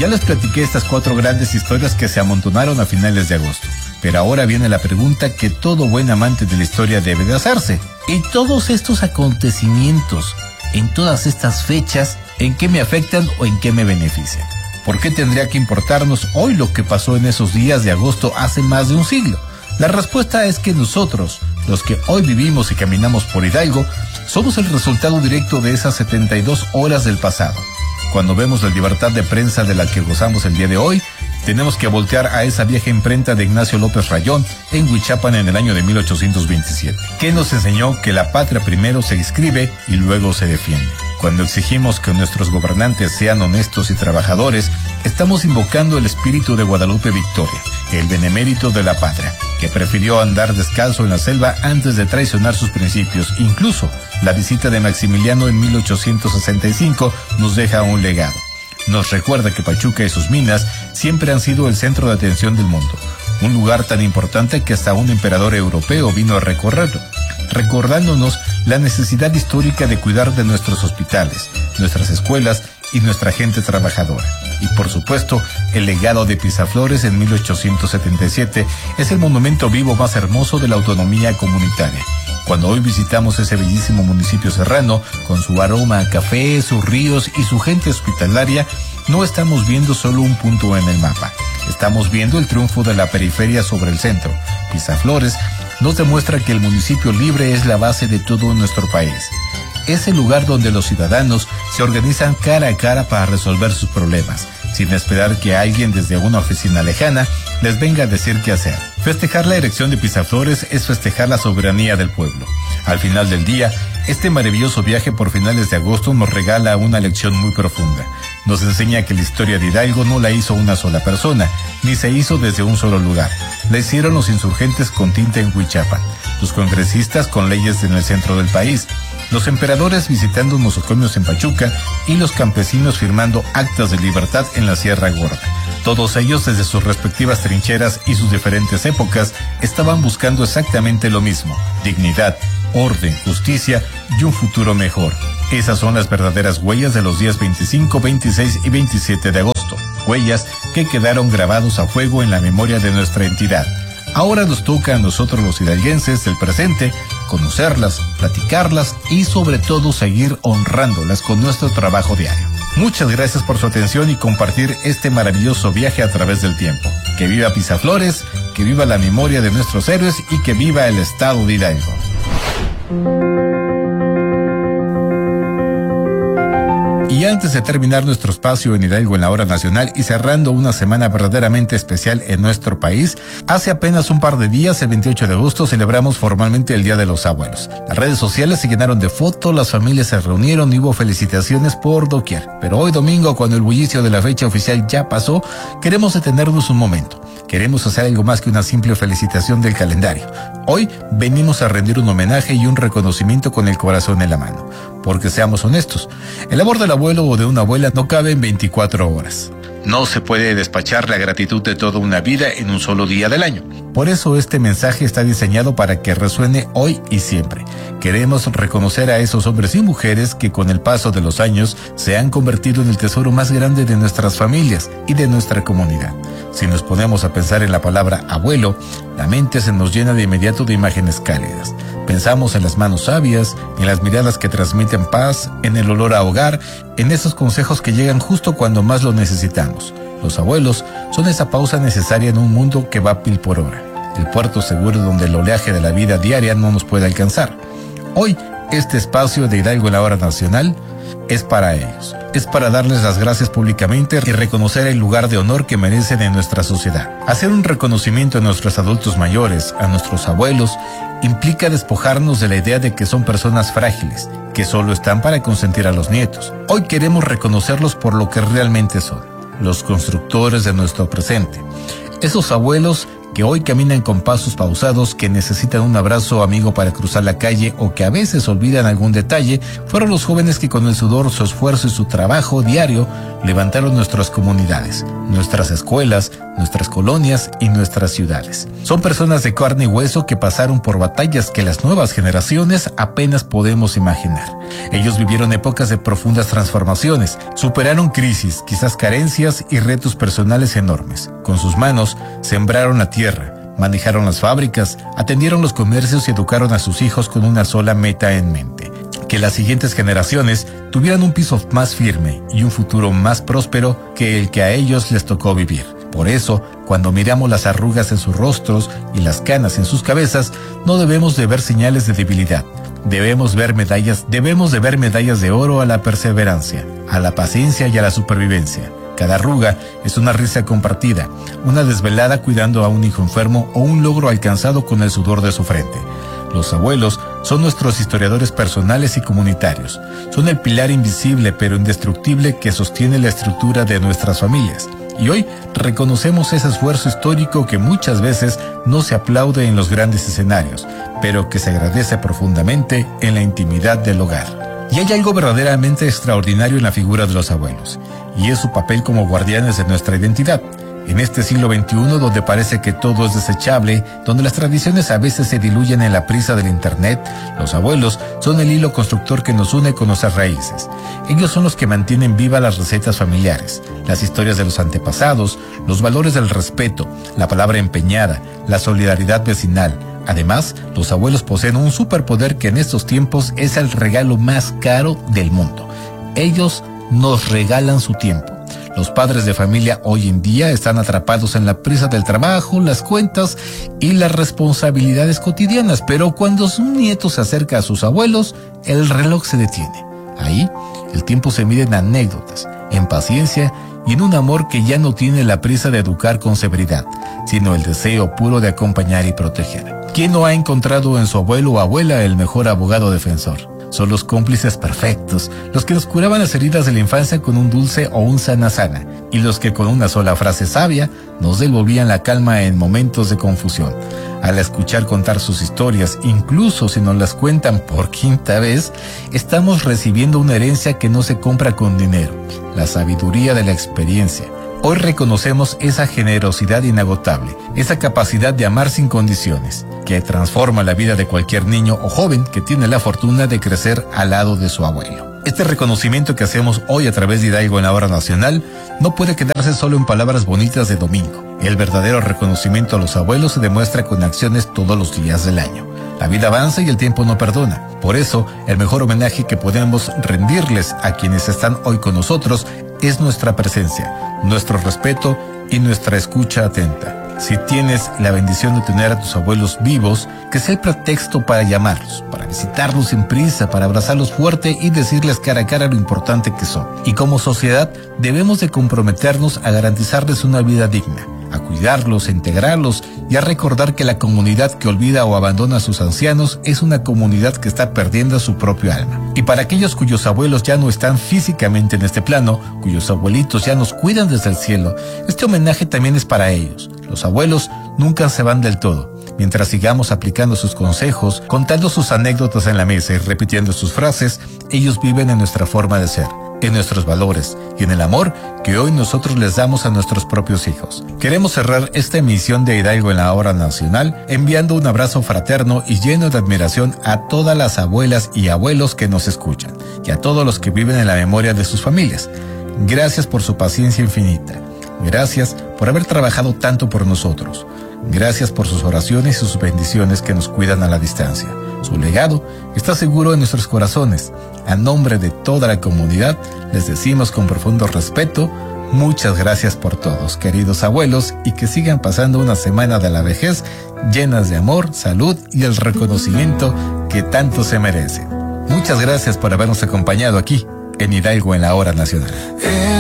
Ya les platiqué estas 4 grandes historias que se amontonaron a finales de agosto. Pero ahora viene la pregunta que todo buen amante de la historia debe de hacerse. ¿Y todos estos acontecimientos, en todas estas fechas, en qué me afectan o en qué me benefician? ¿Por qué tendría que importarnos hoy lo que pasó en esos días de agosto hace más de un siglo? La respuesta es que nosotros, los que hoy vivimos y caminamos por Hidalgo, somos el resultado directo de esas 72 horas del pasado. Cuando vemos la libertad de prensa de la que gozamos el día de hoy, tenemos que voltear a esa vieja imprenta de Ignacio López Rayón en Huichapan en el año de 1827, que nos enseñó que la patria primero se inscribe y luego se defiende. Cuando exigimos que nuestros gobernantes sean honestos y trabajadores, estamos invocando el espíritu de Guadalupe Victoria, el benemérito de la patria, que prefirió andar descalzo en la selva antes de traicionar sus principios. Incluso, la visita de Maximiliano en 1865 nos deja un legado. Nos recuerda que Pachuca y sus minas siempre han sido el centro de atención del mundo, un lugar tan importante que hasta un emperador europeo vino a recorrerlo, recordándonos la necesidad histórica de cuidar de nuestros hospitales, nuestras escuelas y nuestra gente trabajadora. Y por supuesto, el legado de Pisaflores en 1877 es el monumento vivo más hermoso de la autonomía comunitaria. Cuando hoy visitamos ese bellísimo municipio serrano, con su aroma a café, sus ríos y su gente hospitalaria, no estamos viendo solo un punto en el mapa. Estamos viendo el triunfo de la periferia sobre el centro. Pisaflores nos demuestra que el municipio libre es la base de todo nuestro país. Es el lugar donde los ciudadanos se organizan cara a cara para resolver sus problemas, sin esperar que alguien desde una oficina lejana les venga a decir qué hacer. Festejar la erección de Pisaflores es festejar la soberanía del pueblo. Al final del día, este maravilloso viaje por finales de agosto nos regala una lección muy profunda. Nos enseña que la historia de Hidalgo no la hizo una sola persona, ni se hizo desde un solo lugar. La hicieron los insurgentes con tinta en Huichapan, los congresistas con leyes en el centro del país, los emperadores visitando nosocomios en Pachuca y los campesinos firmando actas de libertad en la Sierra Gorda. Todos ellos, desde sus respectivas trincheras y sus diferentes épocas, estaban buscando exactamente lo mismo: dignidad, orden, justicia y un futuro mejor. Esas son las verdaderas huellas de los días 25, 26 y 27 de agosto. Huellas que quedaron grabados a fuego en la memoria de nuestra entidad. Ahora nos toca a nosotros los hidalguenses del presente conocerlas, platicarlas y sobre todo seguir honrándolas con nuestro trabajo diario. Muchas gracias por su atención y compartir este maravilloso viaje a través del tiempo. Que viva Pisaflores, que viva la memoria de nuestros héroes y que viva el estado de Hidalgo. Y antes de terminar nuestro espacio en Hidalgo en la Hora Nacional y cerrando una semana verdaderamente especial en nuestro país, hace apenas un par de días, el 28 de agosto, celebramos formalmente el Día de los Abuelos. Las redes sociales se llenaron de fotos, las familias se reunieron y hubo felicitaciones por doquier. Pero hoy domingo, cuando el bullicio de la fecha oficial ya pasó, queremos detenernos un momento. Queremos hacer algo más que una simple felicitación del calendario. Hoy venimos a rendir un homenaje y un reconocimiento con el corazón en la mano. Porque seamos honestos, el amor del abuelo o de una abuela no cabe en 24 horas. No se puede despachar la gratitud de toda una vida en un solo día del año. Por eso este mensaje está diseñado para que resuene hoy y siempre. Queremos reconocer a esos hombres y mujeres que con el paso de los años se han convertido en el tesoro más grande de nuestras familias y de nuestra comunidad. Si nos ponemos a pensar en la palabra abuelo, la mente se nos llena de inmediato de imágenes cálidas. Pensamos en las manos sabias, en las miradas que transmiten paz, en el olor a hogar, en esos consejos que llegan justo cuando más lo necesitamos. Los abuelos son esa pausa necesaria en un mundo que va pil por hora, el puerto seguro donde el oleaje de la vida diaria no nos puede alcanzar. Hoy, este espacio de Hidalgo en la Hora Nacional es para ellos. Es para darles las gracias públicamente y reconocer el lugar de honor que merecen en nuestra sociedad. Hacer un reconocimiento a nuestros adultos mayores, a nuestros abuelos, implica despojarnos de la idea de que son personas frágiles, que solo están para consentir a los nietos. Hoy queremos reconocerlos por lo que realmente son, los constructores de nuestro presente. Esos abuelos que hoy caminan con pasos pausados, que necesitan un abrazo amigo para cruzar la calle o que a veces olvidan algún detalle, fueron los jóvenes que con el sudor, su esfuerzo y su trabajo diario levantaron nuestras comunidades, nuestras escuelas, nuestras colonias y nuestras ciudades. Son personas de carne y hueso que pasaron por batallas que las nuevas generaciones apenas podemos imaginar. Ellos vivieron épocas de profundas transformaciones, superaron crisis, quizás carencias y retos personales enormes. Con sus manos sembraron la tierra, manejaron las fábricas, atendieron los comercios y educaron a sus hijos con una sola meta en mente: que las siguientes generaciones tuvieran un piso más firme y un futuro más próspero que el que a ellos les tocó vivir. Por eso, cuando miramos las arrugas en sus rostros y las canas en sus cabezas, no debemos de ver señales de debilidad. Debemos de ver medallas de oro a la perseverancia, a la paciencia y a la supervivencia. Cada arruga es una risa compartida, una desvelada cuidando a un hijo enfermo o un logro alcanzado con el sudor de su frente. Los abuelos son nuestros historiadores personales y comunitarios. Son el pilar invisible pero indestructible que sostiene la estructura de nuestras familias. Y hoy reconocemos ese esfuerzo histórico que muchas veces no se aplaude en los grandes escenarios, pero que se agradece profundamente en la intimidad del hogar. Y hay algo verdaderamente extraordinario en la figura de los abuelos, y es su papel como guardianes de nuestra identidad. En este siglo XXI, donde parece que todo es desechable, donde las tradiciones a veces se diluyen en la prisa del internet, los abuelos son el hilo constructor que nos une con nuestras raíces. Ellos son los que mantienen vivas las recetas familiares, las historias de los antepasados, los valores del respeto, la palabra empeñada, la solidaridad vecinal. Además, los abuelos poseen un superpoder que en estos tiempos es el regalo más caro del mundo. Ellos nos regalan su tiempo. Los padres de familia hoy en día están atrapados en la prisa del trabajo, las cuentas y las responsabilidades cotidianas, pero cuando su nieto se acerca a sus abuelos, el reloj se detiene. Ahí, el tiempo se mide en anécdotas, en paciencia y en un amor que ya no tiene la prisa de educar con severidad, sino el deseo puro de acompañar y proteger. ¿Quién no ha encontrado en su abuelo o abuela el mejor abogado defensor? Son los cómplices perfectos, los que nos curaban las heridas de la infancia con un dulce o un sana-sana, y los que con una sola frase sabia nos devolvían la calma en momentos de confusión. Al escuchar contar sus historias, incluso si nos las cuentan por quinta vez, estamos recibiendo una herencia que no se compra con dinero, la sabiduría de la experiencia. Hoy reconocemos esa generosidad inagotable, esa capacidad de amar sin condiciones, que transforma la vida de cualquier niño o joven que tiene la fortuna de crecer al lado de su abuelo. Este reconocimiento que hacemos hoy a través de Hidalgo en la Hora Nacional no puede quedarse solo en palabras bonitas de domingo. El verdadero reconocimiento a los abuelos se demuestra con acciones todos los días del año. La vida avanza y el tiempo no perdona. Por eso, el mejor homenaje que podemos rendirles a quienes están hoy con nosotros es nuestra presencia, nuestro respeto y nuestra escucha atenta. Si tienes la bendición de tener a tus abuelos vivos, que sea el pretexto para llamarlos, para visitarlos sin prisa, para abrazarlos fuerte y decirles cara a cara lo importante que son. Y como sociedad debemos de comprometernos a garantizarles una vida digna, a cuidarlos, a integrarlos y a recordar que la comunidad que olvida o abandona a sus ancianos es una comunidad que está perdiendo su propio alma. Y para aquellos cuyos abuelos ya no están físicamente en este plano, cuyos abuelitos ya nos cuidan desde el cielo, este homenaje también es para ellos. Los abuelos nunca se van del todo. Mientras sigamos aplicando sus consejos, contando sus anécdotas en la mesa y repitiendo sus frases, ellos viven en nuestra forma de ser, en nuestros valores y en el amor que hoy nosotros les damos a nuestros propios hijos. Queremos cerrar esta emisión de Hidalgo en la Hora Nacional enviando un abrazo fraterno y lleno de admiración a todas las abuelas y abuelos que nos escuchan y a todos los que viven en la memoria de sus familias. Gracias por su paciencia infinita. Gracias por haber trabajado tanto por nosotros. Gracias por sus oraciones y sus bendiciones que nos cuidan a la distancia. Su legado está seguro en nuestros corazones. A nombre de toda la comunidad, les decimos con profundo respeto, muchas gracias por todos, queridos abuelos, y que sigan pasando una semana de la vejez llenas de amor, salud y el reconocimiento que tanto se merecen. Muchas gracias por habernos acompañado aquí en Hidalgo en la Hora Nacional.